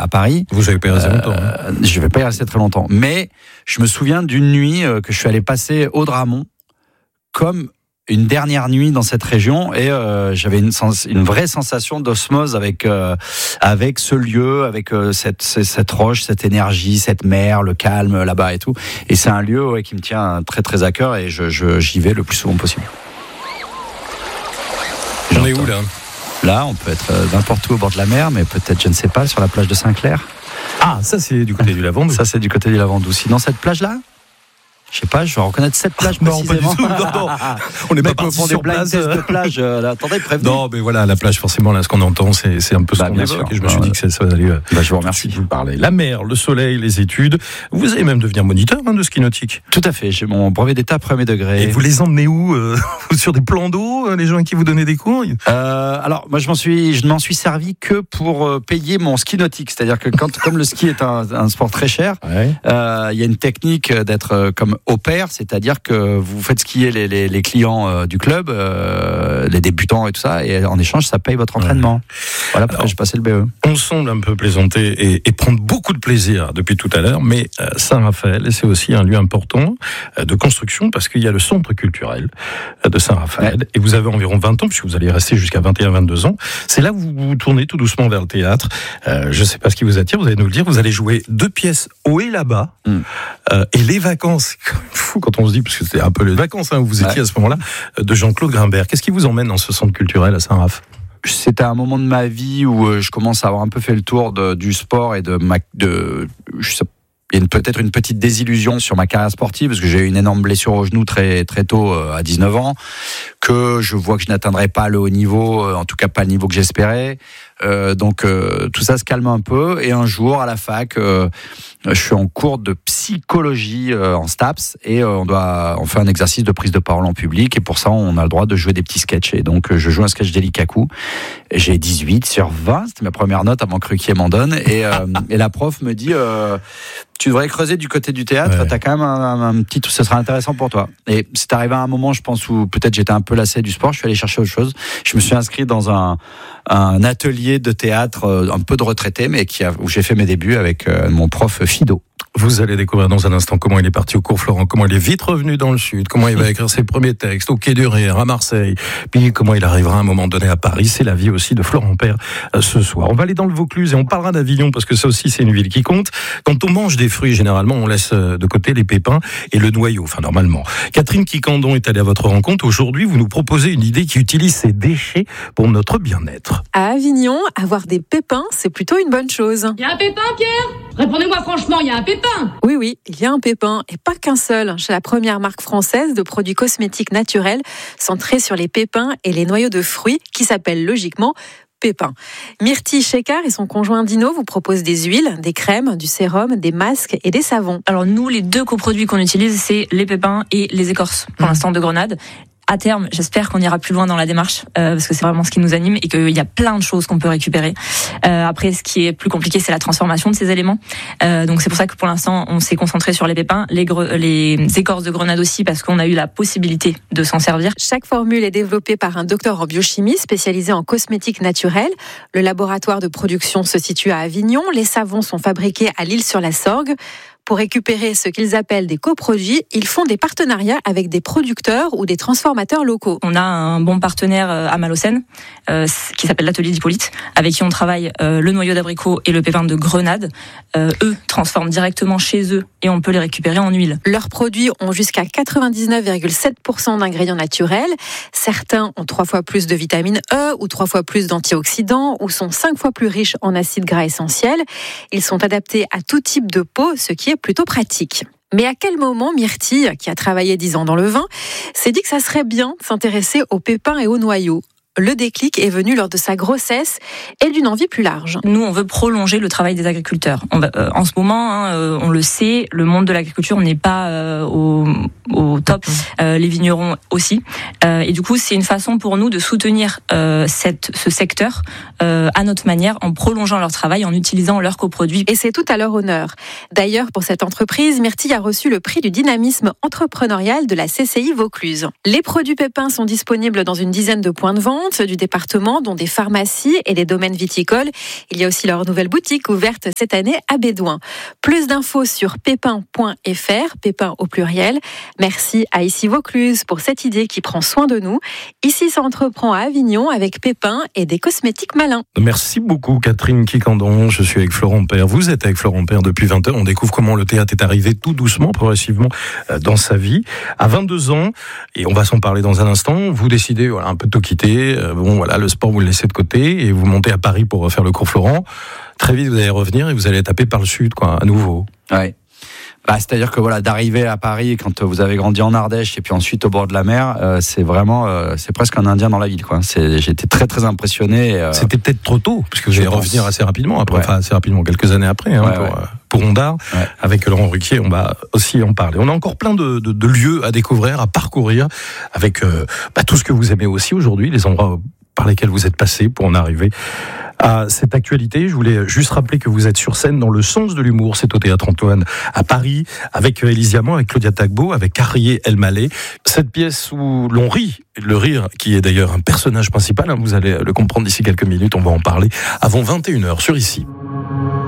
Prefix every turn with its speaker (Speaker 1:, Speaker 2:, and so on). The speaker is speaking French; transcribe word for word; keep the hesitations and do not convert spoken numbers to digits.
Speaker 1: à Paris.
Speaker 2: Vous avez pas y rester longtemps.
Speaker 1: Euh, je vais pas y rester très longtemps. Mais je me souviens d'une nuit euh, que je suis allé passer au Dramont comme une dernière nuit dans cette région et euh, j'avais une, sens- une vraie sensation d'osmose avec euh, avec ce lieu, avec euh, cette, cette cette roche, cette énergie, cette mer, le calme là-bas et tout. Et c'est un lieu ouais, qui me tient très très à cœur et je, je j'y vais le plus souvent possible.
Speaker 2: On est où là ?
Speaker 1: Là, on peut être euh, n'importe où au bord de la mer, mais peut-être, je ne sais pas, sur la plage de Saint-Clair.
Speaker 2: Ah, ça c'est du côté du Lavandou.
Speaker 1: Ça, c'est du côté du Lavandou. Sinon, cette plage-là, je sais pas, je vais reconnaître cette plage
Speaker 2: Non, pas du
Speaker 1: précisément.
Speaker 2: tout. Non, non. On n'est pas parti
Speaker 1: des
Speaker 2: sur
Speaker 1: blind
Speaker 2: place.
Speaker 1: tests de plage. Euh, là, attendez, prévenez.
Speaker 2: Non, mais voilà, la plage, forcément, là, ce qu'on entend, c'est, c'est un peu ce
Speaker 1: Bah,
Speaker 2: qu'on
Speaker 1: bien
Speaker 2: évoque.
Speaker 1: sûr.
Speaker 2: Et je me suis dit que ça, ça allait. euh,
Speaker 1: Bah, je vous remercie.
Speaker 2: Vous parlez. La mer, le soleil, les études. Vous allez même devenir moniteur hein, de ski nautique.
Speaker 1: Tout à fait. J'ai mon brevet d'état premier degré.
Speaker 2: Et vous les emmenez où euh, sur des plans d'eau, euh, les gens qui vous donnaient des cours
Speaker 1: Euh, alors, moi, je m'en suis, je ne m'en suis servi que pour euh, payer mon ski nautique. C'est-à-dire que quand, comme le ski est un, un sport très cher,
Speaker 2: Ouais.
Speaker 1: euh, il y a une technique d'être euh, comme au pair, c'est-à-dire que vous faites skier les, les, les clients euh, du club, euh, les débutants et tout ça, et en échange, ça paye votre entraînement. Voilà pourquoi
Speaker 2: Alors,
Speaker 1: j'ai passé le B E.
Speaker 2: On semble un peu plaisanter et, et prendre beaucoup de plaisir depuis tout à l'heure, mais euh, Saint-Raphaël, c'est aussi un lieu important euh, de construction parce qu'il y a le centre culturel euh, de Saint-Raphaël
Speaker 1: Ouais.
Speaker 2: et vous avez environ vingt ans, puisque vous allez rester jusqu'à vingt et un vingt-deux ans. C'est là où vous vous tournez tout doucement vers le théâtre. Euh, je ne sais pas ce qui vous attire, vous allez nous le dire. Vous allez jouer deux pièces haut et là-bas
Speaker 1: Mm.
Speaker 2: euh, et les vacances. C'est fou quand on se dit, parce que c'était un peu les vacances hein, où vous étiez
Speaker 1: Ouais.
Speaker 2: à ce moment-là, euh, de Jean-Claude Grimbert. Qu'est-ce qui vous emmène dans ce centre culturel à Saint-Raph ?
Speaker 1: C'était un moment de ma vie où euh, je commence à avoir un peu fait le tour de, du sport et de ma, de, je sais, il y a une, peut-être une petite désillusion sur ma carrière sportive parce que j'ai eu une énorme blessure au genou très très tôt euh, à dix-neuf ans, que je vois que je n'atteindrai pas le haut niveau, euh, en tout cas pas le niveau que j'espérais. Euh, donc euh, tout ça se calme un peu et un jour à la fac, euh, je suis en cours de psychologie euh, en STAPS et euh, on doit on fait un exercice de prise de parole en public et pour ça on a le droit de jouer des petits sketchs et donc euh, je joue un sketch d'Elikaku. J'ai dix-huit sur vingt, c'était ma première note avant que Ruquier m'en donne et, euh, et la prof me dit euh, tu devrais creuser du côté du théâtre,
Speaker 2: Ouais.
Speaker 1: t'as quand même un, un, un petit, ce sera intéressant pour toi. Et c'est arrivé à un moment, je pense, où peut-être j'étais un peu lassé du sport, je suis allé chercher autre chose. Je me suis inscrit dans un, un atelier de théâtre, euh, un peu de retraité, mais qui a, où j'ai fait mes débuts avec euh, mon prof Fido.
Speaker 2: Vous allez découvrir dans un instant comment il est parti au cours Florent, comment il est vite revenu dans le Sud, comment il va écrire ses premiers textes au Quai du Rire, à Marseille, puis comment il arrivera à un moment donné à Paris. C'est la vie aussi de Florent Père euh, ce soir. On va aller dans le Vaucluse et on parlera d'Avignon parce que ça aussi c'est une ville qui compte. Quand on mange des fruits, généralement on laisse de côté les pépins et le noyau, enfin normalement. Catherine Quicandon est allée à votre rencontre. Aujourd'hui, vous nous proposez une idée qui utilise ces déchets pour notre bien-être.
Speaker 3: À Avignon, avoir des pépins, c'est plutôt une bonne chose.
Speaker 4: Il y a un pépin, Pierre ? Répondez-moi franchement, il y a un pépin ?
Speaker 3: Oui, oui, il y a un pépin, et pas qu'un seul, chez la première marque française de produits cosmétiques naturels centrés sur les pépins et les noyaux de fruits, qui s'appelle logiquement Pépin. Myrtille Chekar et son conjoint Dino vous proposent des huiles, des crèmes, du sérum, des masques et des savons.
Speaker 5: Alors nous, les deux coproduits qu'on utilise, c'est les pépins et les écorces, pour
Speaker 2: Mmh.
Speaker 5: l'instant de grenade. À terme, j'espère qu'on ira plus loin dans la démarche, euh, parce que c'est vraiment ce qui nous anime et qu'il y a plein de choses qu'on peut récupérer. Euh, après, ce qui est plus compliqué, c'est la transformation de ces éléments. Euh, donc c'est pour ça que pour l'instant, on s'est concentré sur les pépins, les, gre- les écorces de grenade aussi, parce qu'on a eu la possibilité de s'en servir.
Speaker 3: Chaque formule est développée par un docteur en biochimie spécialisé en cosmétiques naturels. Le laboratoire de production se situe à Avignon. Les savons sont fabriqués à l'Île-sur-la-Sorgue. Pour récupérer ce qu'ils appellent des coproduits, ils font des partenariats avec des producteurs ou des transformateurs locaux.
Speaker 5: On a un bon partenaire euh, à Malocène, euh, qui s'appelle l'Atelier d'Hippolyte, avec qui on travaille euh, le noyau d'abricot et le pépin de grenade. Euh, eux transforment directement chez eux et on peut les récupérer en huile.
Speaker 3: Leurs produits ont jusqu'à quatre-vingt-dix-neuf virgule sept pour cent d'ingrédients naturels. Certains ont trois fois plus de vitamine E ou trois fois plus d'antioxydants ou sont cinq fois plus riches en acides gras essentiels. Ils sont adaptés à tout type de peau, ce qui est plutôt pratique. Mais à quel moment Myrtille, qui a travaillé dix ans dans le vin, s'est dit que ça serait bien de s'intéresser aux pépins et aux noyaux ? Le déclic est venu lors de sa grossesse et d'une envie plus large.
Speaker 5: Nous, on veut prolonger le travail des agriculteurs. On va, euh, en ce moment, hein, euh, on le sait, le monde de l'agriculture n'est pas euh, au, au top. Euh, les vignerons aussi. Euh, et du coup, c'est une façon pour nous de soutenir euh, cette, ce secteur euh, à notre manière, en prolongeant leur travail, en utilisant leurs coproduits.
Speaker 3: Et c'est tout à leur honneur. D'ailleurs, pour cette entreprise, Myrtille a reçu le prix du dynamisme entrepreneurial de la C C I Vaucluse. Les produits pépins sont disponibles dans une dizaine de points de vente. importantes du département, dont des pharmacies et des domaines viticoles. Il y a aussi leur nouvelle boutique ouverte cette année à Bédouin. Plus d'infos sur pépin point f r, Pépin au pluriel. Merci à Ici Vaucluse pour cette idée qui prend soin de nous. Ici, ça entreprend à Avignon avec Pépin et des cosmétiques malins.
Speaker 2: Merci beaucoup Catherine Quicandon. Je suis avec Florent Père. Vous êtes avec Florent Père depuis vingt heures. On découvre comment le théâtre est arrivé tout doucement, progressivement dans sa vie. À vingt-deux ans, et on va s'en parler dans un instant, vous décidez voilà, un peu de tout quitter. Bon, voilà, le sport, vous le laissez de côté et vous montez à Paris pour faire le cours Florent. Très vite, vous allez revenir et vous allez taper par le sud, quoi, à nouveau.
Speaker 1: Ouais. Bah, c'est-à-dire que voilà, d'arriver à Paris quand vous avez grandi en Ardèche et puis ensuite au bord de la mer, euh, c'est vraiment, euh, c'est presque un Indien dans la ville, quoi. C'est, j'ai été très très impressionné. Euh...
Speaker 2: C'était peut-être trop tôt, parce que vous allez revenir assez rapidement après,
Speaker 1: ouais.
Speaker 2: enfin assez rapidement, quelques années après, hein,
Speaker 1: ouais,
Speaker 2: pour,
Speaker 1: ouais.
Speaker 2: euh, pour Ondar, ouais. Avec Laurent Ruquier, on va aussi en parler. On a encore plein de, de, de lieux à découvrir, à parcourir, avec euh, bah, tout ce que vous aimez aussi aujourd'hui, les endroits par lesquels vous êtes passé pour en arriver à cette actualité. Je voulais juste rappeler que vous êtes sur scène dans Le Sens de l'humour, c'est au Théâtre Antoine à Paris, avec Élise Diamant, avec Claudia Tagbo, avec Carrier Elmaleh. Cette pièce où l'on rit, le rire, qui est d'ailleurs un personnage principal, hein, vous allez le comprendre d'ici quelques minutes, on va en parler, avant vingt et une heures sur Ici.